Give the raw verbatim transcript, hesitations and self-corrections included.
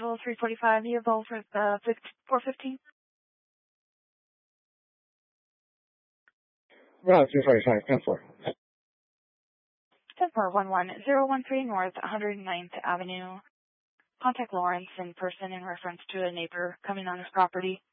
Level three forty-five, you evolved with uh, four fifteen. Route three forty-five, ten four. ten four one one zero one three North one hundred ninth Avenue. Contact Lawrence in person in reference to a neighbor coming on his property.